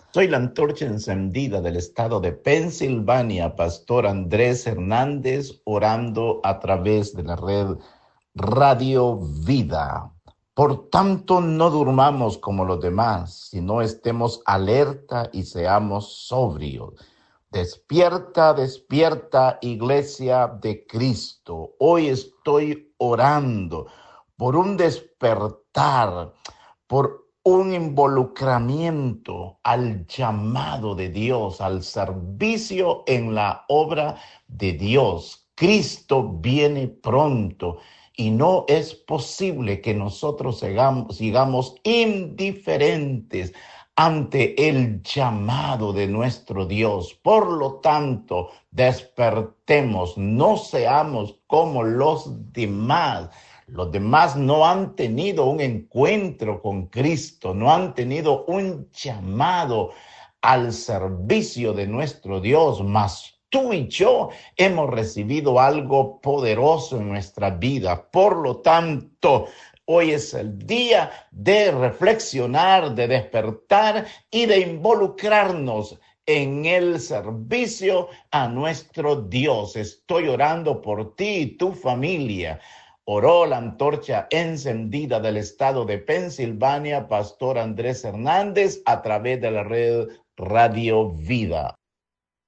Soy la antorcha encendida del estado de Pensilvania, Pastor Andrés Hernández, orando a través de la red Radio Vida. Por tanto, no durmamos como los demás, sino estemos alerta y seamos sobrios. Despierta, despierta, Iglesia de Cristo. Hoy estoy orando por un despertar, por un involucramiento al llamado de Dios, al servicio en la obra de Dios. Cristo viene pronto y no es posible que nosotros sigamos indiferentes ante el llamado de nuestro Dios. Por lo tanto, despertemos, no seamos como los demás. Los demás no han tenido un encuentro con Cristo, no han tenido un llamado al servicio de nuestro Dios, mas tú y yo hemos recibido algo poderoso en nuestra vida. Por lo tanto, hoy es el día de reflexionar, de despertar y de involucrarnos en el servicio a nuestro Dios. Estoy orando por ti y tu familia. Oró la antorcha encendida del estado de Pensilvania, Pastor Andrés Hernández, a través de la red Radio Vida.